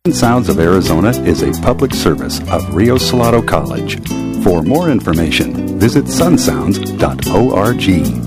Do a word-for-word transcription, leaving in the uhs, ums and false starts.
Sounds of Arizona is a public service of Rio Salado College. For more information, visit sun sounds dot org.